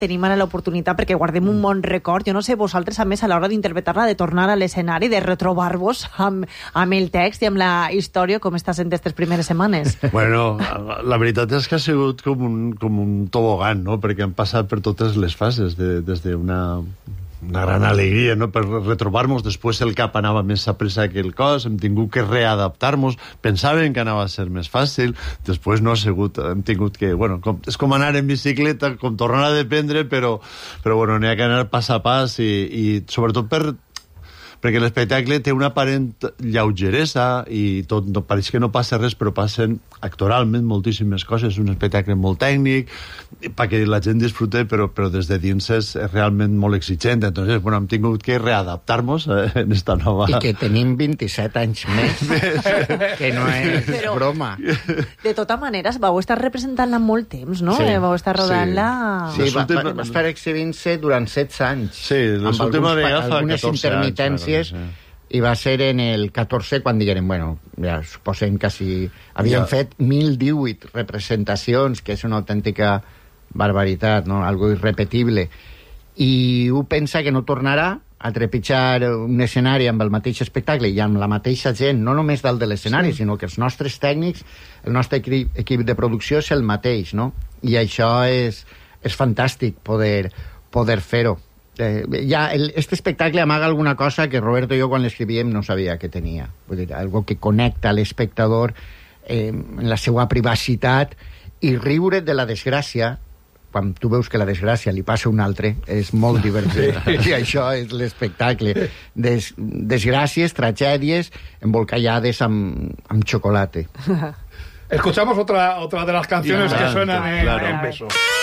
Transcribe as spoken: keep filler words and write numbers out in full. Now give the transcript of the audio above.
tenim ara l'oportunitat, perquè guardem un bon record. Jo no sé, vosaltres, a més, a l'hora d'interpretar-la, de tornar a l'escenari, de retrobar-vos amb, amb el text i amb la història, com està sent aquestes primeres setmanes? Bueno, la veritat és que ha sigut com un, com un tobogan, no? Perquè han passat per totes les fases, de, des d'una... una gran alegria, no?, per retrobar-nos. Després el cap anava més a pressa que el cos, hem tingut que readaptar-nos, pensàvem que anava a ser més fàcil, després no ha sigut, hem tingut que, bueno, com, és com anar en bicicleta, com tornar a dependre, però, però bueno, n'hi ha que anar pas a pas i, i sobretot per perquè l'espectacle té una aparent lleugeresa i tot, no, pareix que no passa res, però passen actoralment moltíssimes coses. És un espectacle molt tècnic, perquè la gent disfrute, però, però des de dins és realment molt exigent. Entonces, bueno, hem tingut que readaptar-nos en esta nova... I que tenim vint-i-set anys més, que no és però, broma. De tota manera, vau estar representant-la molt temps, no? Sí. Vau estar rodant-la... Sí, sí va, va, va estar exhibint-se durant setze anys. Sí, l'última vegada fa algunes intermitències, sí. I va ser en el catorze quan digueren, bueno, ja suposem que si havien ja. fet mil divuit representacions, que és una autèntica barbaritat, no? Algo irrepetible. I un pensa que no tornarà a trepitjar un escenari amb el mateix espectacle i amb la mateixa gent, no només dalt de l'escenari, sí. sinó que els nostres tècnics, el nostre equip, equip de producció és el mateix, no? I això és, és fantàstic poder, poder fer-ho. Eh, ja, el, este espectacle amaga alguna cosa que Roberto i jo quan l'escrivíem no sabia que tenia. Vull dir, algo que connecta l'espectador eh, en la seva privacitat i riure de la desgràcia quan tu veus que la desgràcia li passa a un altre és molt divertit. Sí. I això és l'espectacle. Des, desgràcies, tragèdies embolcallades amb, amb chocolate. Escuchamos otra, otra de las canciones claro, que suenan en, claro. en Beso.